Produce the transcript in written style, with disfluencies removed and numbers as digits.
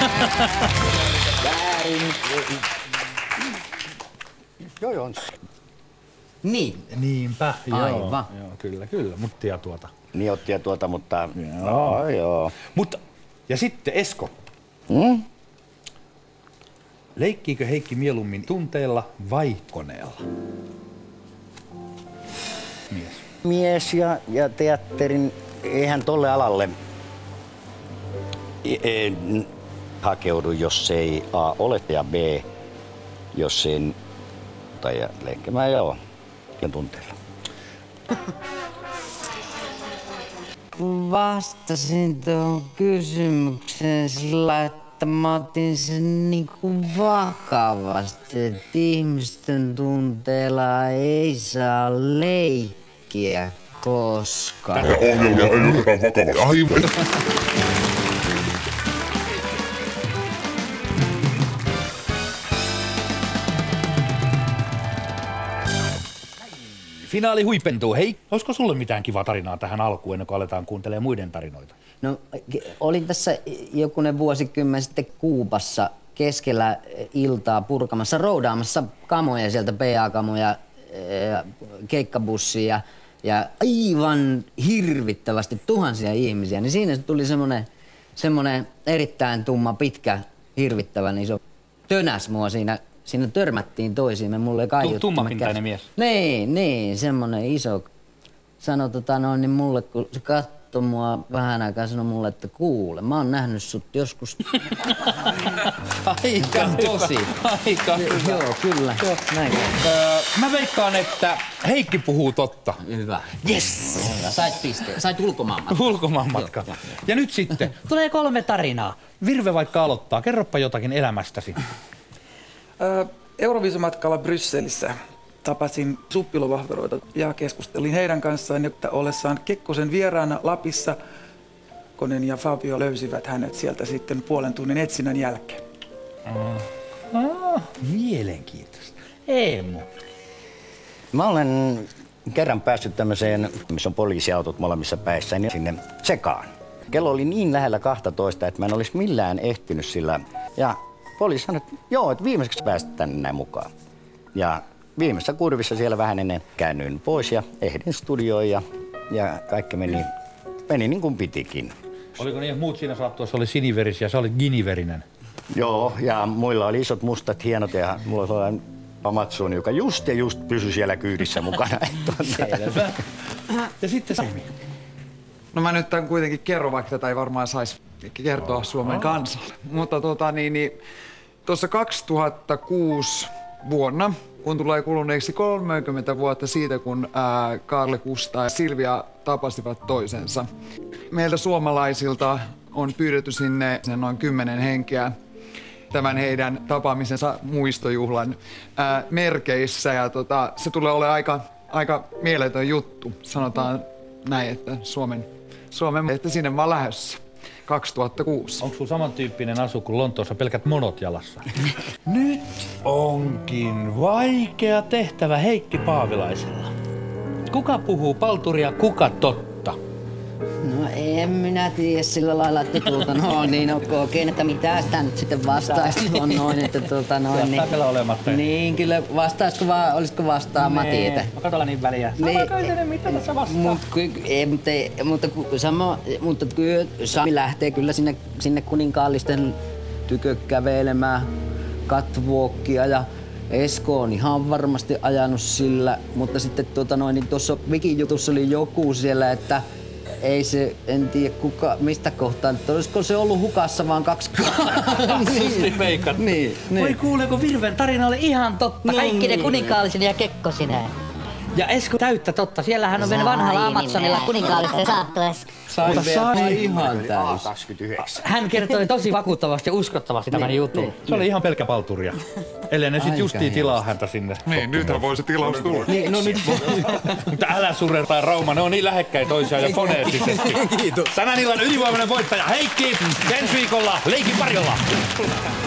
Väärin. Joo, on. Niin. Niinpä, Aivan. Joo, kyllä, muttia tuota. Niin ottia tuota, mutta... Joo. Mutta, ja sitten Esko. Leikkiikö Heikki mieluummin tunteella vai koneella? Mies ja teatterin, eihän tolle alalle hakeudu, jos ei A ole ja B, jos ei tai leikkimään ja tunteella. Vastasin tuohon kysymykseen sillä, että mä otin sen niinku vakavasti, että ihmisten tunteella ei saa leikkiä koskaan. Ohjelma ei oteta vakavasti. Aivan. Finaali huipentuu. Hei, olisiko sulle mitään kivaa tarinaa tähän alkuun, ennen kuin aletaan kuuntelemaan muiden tarinoita? No, olin tässä jokunen vuosikymmen sitten Kuubassa keskellä iltaa purkamassa, roudaamassa kamoja sieltä, PA-kamoja, keikkabussia ja aivan hirvittävästi tuhansia ihmisiä. Niin siinä tuli semmonen erittäin tumma, pitkä, hirvittävän iso tönäs mua siinä. Siinä törmättiin toisiimme, mulle kaiuttu. Tummapintainen mies. Niin, semmonen iso. Sano niin mulle, kun se katsoi mua vähän aikaa, sanoi mulle, että kuule, mä oon nähnyt sut joskus. Aika tosi. Aika hyvä. Joo, kyllä. Näin. Mä veikkaan, että Heikki puhuu totta. Hyvä. Yes! Sait pisteen. Sait ulkomaanmatka. Ulkomaanmatka. Ja nyt sitten. Tulee 3 tarinaa. Virve vaikka aloittaa. Kerropa jotakin elämästäsi. Euroviisumatkalla Brysselissä tapasin suppilovahveroita ja keskustelin heidän kanssaan, että ollessaan Kekkosen vieraana Lapissa Konen ja Fabio löysivät hänet sieltä sitten puolen tunnin etsinnän jälkeen. Mielenkiintoista. Eemu. Mä olen kerran päässyt tämmöiseen, missä on poliisiautot molemmissa päissä, niin sinne sekaan. Kello oli niin lähellä 12, että mä en olisi millään ehtinyt sillä. Ja poliisi sanoi, että joo, että viimeiseksi päästä tänne näin mukaan. Ja viimeisessä kurvissa siellä vähän ennen käännyin pois ja ehdin studioon ja kaikki meni niin kuin pitikin. Oliko niin, että muut siinä saattuessa oli siniverisiä ja sä olit giniverinen? Joo, ja muilla oli isot mustat hienot ja mulla oli sellainen pamatsuuni, joka just pysyi siellä kyydissä mukana. Selvä. Ja sitten Sami. No mä nyt tämän kuitenkin kerron, vaikka tätä ei varmaan saisi kertoa Suomen kansalle. Mutta tuossa 2006 vuonna, kun tulee kuluneeksi 30 vuotta siitä, kun Kaarle Kusta ja Silvia tapasivat toisensa. Meiltä suomalaisilta on pyydetty sinne noin 10 henkeä tämän heidän tapaamisensa muistojuhlan merkeissä. Ja se tulee olemaan aika mieletön juttu, sanotaan näin, että Suomen että sinne mä oon lähdössä. 2006. Onko sulla samantyyppinen asu kuin Lontoossa, pelkät monot jalassa? Nyt onkin vaikea tehtävä Heikki Paavilaisella. Kuka puhuu palturia, kuka totta? No en minä tiedä sillä lailla, että niin okei, että mitä sitä nyt sitten vastaisi noin, että niin. Olematta. Niin, kyllä olisiko vastaamati, että. Mä katsotaan niin väliä. Mitä tässä vastaa? Mutta kyllä Sami lähtee kyllä sinne kuninkaallisten tykö kävelemään catwalkia ja Esko on ihan varmasti ajanut sillä, mutta sitten niin tuossa Vikin jutussa oli joku siellä, että ei se, en tiedä mistä kohtaa, että olisiko se ollut hukassa vaan 2 niin. Voi kuuleeko Virven tarina oli ihan totta. Kaikki ne kuninkaallisen ja Kekkosineen. Ja Esko täyttä totta. Siellähän on vanhalla Amazonilla kuninkaallisten saattuessa. Sai ihan täys. A29. Hän kertoi tosi vakuuttavasti ja uskottavasti tämän jutun. Se oli ihan pelkkä palturia. Ellei ne sit justiin tilaa häntä sinne. Niin, nythän voi se tilaus tulla. Niin, no nyt. Mutta älä surre tai Rauma, ne on niin lähekkäin toisiaan ja foneettisesti. Kiitos. Tänään illan ylivoimainen voittaja Heikki, ensi viikolla Leikin Parjolla.